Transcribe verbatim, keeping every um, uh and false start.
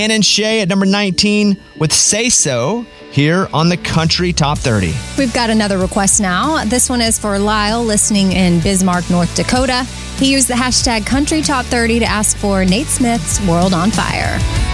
And Shay at number nineteen with Say So here on the Country Top thirty. We've got another request now. This one is for Lyle, listening in Bismarck, North Dakota. He used the hashtag Country Top thirty to ask for Nate Smith's World on Fire.